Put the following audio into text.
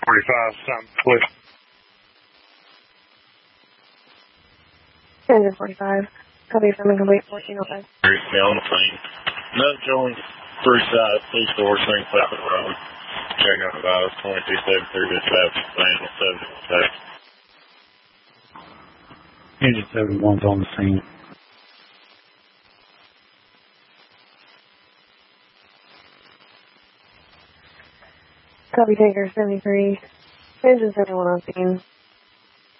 45, something split. Engine 45. Copy, something complete, 1405. Yeah, on the scene. No, Joey, first side, police door, same Clappett Road. Check out about 2273 dispatch, Daniel 70. Engine 71's on the scene. Copy, Taker 73. Engine 71 on scene.